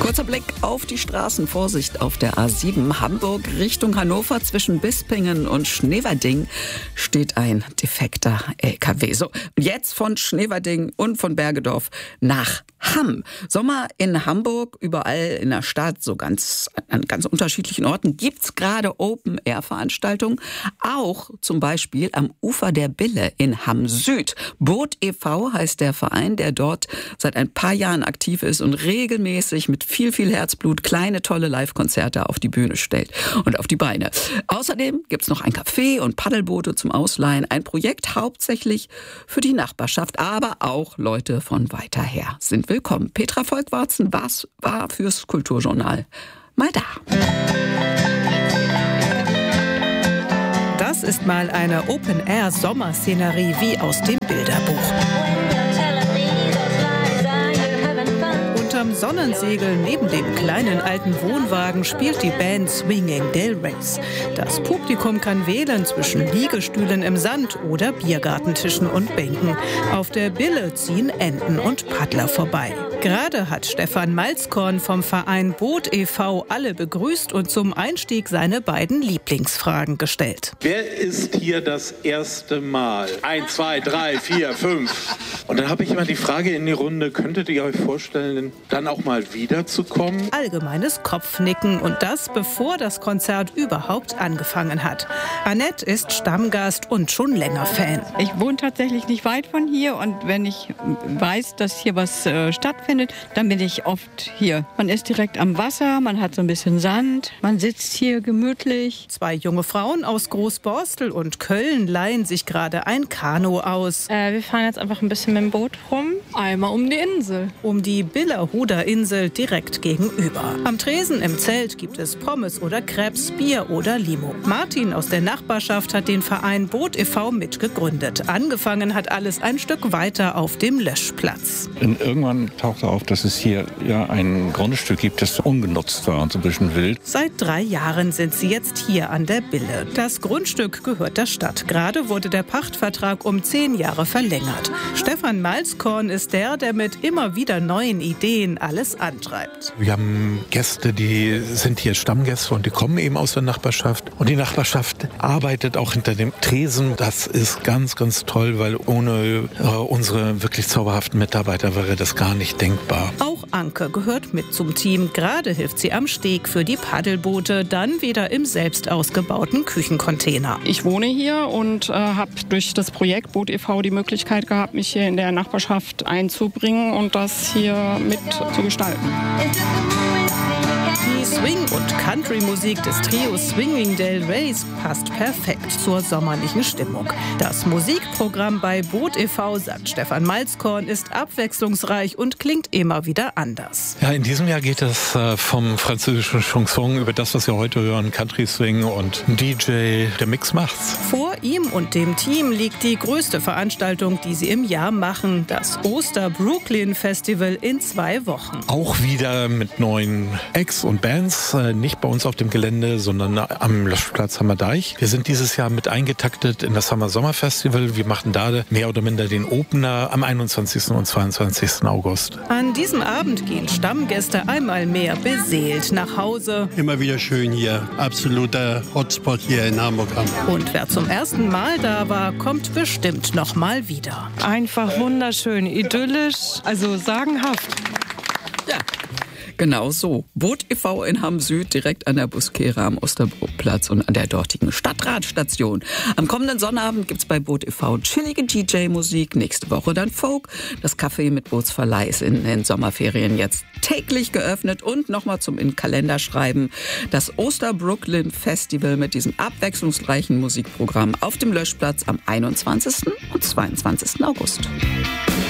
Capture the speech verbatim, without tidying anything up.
Kurzer Blick auf die Straßen. Vorsicht auf der A sieben Hamburg Richtung Hannover. Zwischen Bispingen und Schneverding steht ein defekter L K W. So, jetzt von Schneverding und von Bergedorf nach Hamm. Sommer in Hamburg, überall in der Stadt, so ganz an ganz unterschiedlichen Orten gibt's gerade Open-Air-Veranstaltungen. Auch zum Beispiel am Ufer der Bille in Hamm Süd. Boot e V heißt der Verein, der dort seit ein paar Jahren aktiv ist und regelmäßig mit viel, viel Herzblut kleine, tolle Live-Konzerte auf die Bühne stellt und auf die Beine. Außerdem gibt's noch ein Café und Paddelboote zum Ausleihen. Ein Projekt hauptsächlich für die Nachbarschaft, aber auch Leute von weiter her sind willkommen. Petra Volkwarzen was war fürs Kulturjournal mal da. Das ist mal eine Open-Air-Sommerszenerie wie aus dem Bilderbuch. Unterm Sonnensegel neben dem kleinen alten Wohnwagen spielt die Band Swinging Del Reys. Das Publikum kann wählen zwischen Liegestühlen im Sand oder Biergartentischen und Bänken. Auf der Bille ziehen Enten und Paddler vorbei. Gerade hat Stefan Malzkorn vom Verein Boot e V alle begrüßt und zum Einstieg seine beiden Lieblingsfragen gestellt. Wer ist hier das erste Mal? Eins, zwei, drei, vier, fünf. Und dann habe ich immer die Frage in die Runde, könntet ihr euch vorstellen, dann auch mal wiederzukommen? Allgemeines Kopfnicken und das, bevor das Konzert überhaupt angefangen hat. Annette ist Stammgast und schon länger Fan. Ich wohne tatsächlich nicht weit von hier und wenn ich weiß, dass hier was äh, stattfindet, dann bin ich oft hier. Man ist direkt am Wasser, man hat so ein bisschen Sand, man sitzt hier gemütlich. Zwei junge Frauen aus Großborstel und Köln leihen sich gerade ein Kanu aus. Äh, wir fahren jetzt einfach ein bisschen mit dem Boot rum, einmal um die Insel. Um die Billerhuder Insel direkt gegenüber. Am Tresen im Zelt gibt es Pommes oder Crepes, Bier oder Limo. Martin aus der Nachbarschaft hat den Verein Boot e V mitgegründet. Angefangen hat alles ein Stück weiter auf dem Löschplatz. Und irgendwann tauchte auf, dass es hier ja ein Grundstück gibt, das ungenutzt war und so ein bisschen wild. Seit drei Jahren sind sie jetzt hier an der Bille. Das Grundstück gehört der Stadt. Gerade wurde der Pachtvertrag um zehn Jahre verlängert. Stefan Malzkorn ist der, der mit immer wieder neuen Ideen alles antreibt. Wir haben Gäste, die sind hier Stammgäste und die kommen eben aus der Nachbarschaft. Und die Nachbarschaft arbeitet auch hinter dem Tresen. Das ist ganz, ganz toll, weil ohne äh, unsere wirklich zauberhaften Mitarbeiter wäre das gar nicht denkbar. Auch Anke gehört mit zum Team. Gerade hilft sie am Steg für die Paddelboote, dann wieder im selbst ausgebauten Küchencontainer. Ich wohne hier und äh, habe durch das Projekt Boot e V die Möglichkeit gehabt, mich hier in der Nachbarschaft einzubringen und das hier mit zu gestalten. Die Swing- und Country-Musik des Trios Swinging Del Reys passt perfekt zur sommerlichen Stimmung. Das Musikprogramm bei Boot e V, sagt Stefan Malzkorn, ist abwechslungsreich und klingt immer wieder anders. Ja, in diesem Jahr geht es äh, vom französischen Chanson über das, was wir heute hören, Country Swing und D J, der Mix macht's. Vor ihm und dem Team liegt die größte Veranstaltung, die sie im Jahr machen, das Oster Brooklyn Festival in zwei Wochen. Auch wieder mit neuen Acts und Bands, äh, nicht bei uns auf dem Gelände, sondern am Löschplatz Hammerdeich. Wir sind dieses Jahr mit eingetaktet in das Hammer Sommer Festival. Wir machen da mehr oder minder den Opener am einundzwanzigsten und zweiundzwanzigsten August. An diesem Abend gehen Stammgäste einmal mehr beseelt nach Hause. Immer wieder schön hier. Absoluter Hotspot hier in Hamburg. Und wer zum ersten Mal da war, kommt bestimmt noch mal wieder. Einfach wunderschön, idyllisch, also sagenhaft. Ja. Genau so. Boot e V in Hamm Süd, direkt an der Buskehre am Osterbrookplatz und an der dortigen Stadtratstation. Am kommenden Sonnabend gibt's bei Boot e V chillige D J-Musik, nächste Woche dann Folk. Das Café mit Bootsverleih ist in den Sommerferien jetzt täglich geöffnet und nochmal zum in den Kalender schreiben. Das Oster Brooklyn Festival mit diesem abwechslungsreichen Musikprogramm auf dem Löschplatz am einundzwanzigsten und zweiundzwanzigsten August.